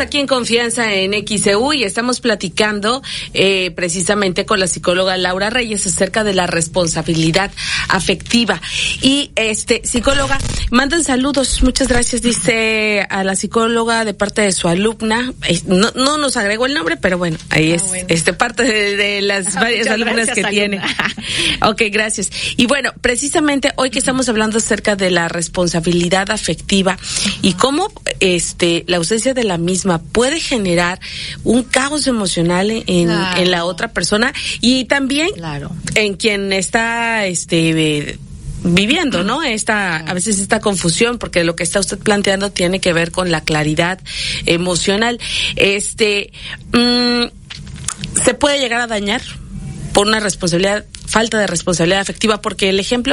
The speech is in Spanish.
aquí en Confianza en XEU y estamos platicando precisamente con la psicóloga Laura Reyes acerca de la responsabilidad afectiva. Y psicóloga, mandan saludos, muchas gracias, dice a la psicóloga de parte de su alumna. No nos agregó el nombre, pero bueno, ahí es bueno. Parte de las varias alumnas que tiene. Ok, gracias. Y bueno, precisamente hoy que estamos hablando acerca de la responsabilidad afectiva y cómo la ausencia de la misma puede generar un caos emocional en la otra persona y también en quien está viviendo, ¿no? A veces esta confusión, porque lo que está usted planteando tiene que ver con la claridad emocional. Se puede llegar a dañar por una falta de responsabilidad afectiva, porque el ejemplo